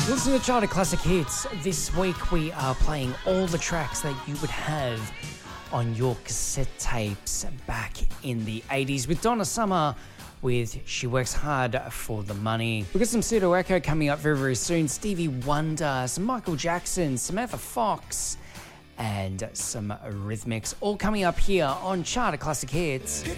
Listen to Charter Classic Hits. This week we are playing all the tracks that you would have on your cassette tapes back in the 80s with Donna Summer with She Works Hard for the Money. We've got some Pseudo Echo coming up very, very soon. Stevie Wonder, some Michael Jackson, Samantha Fox, and some Rhythmics all coming up here on Charter Classic Hits.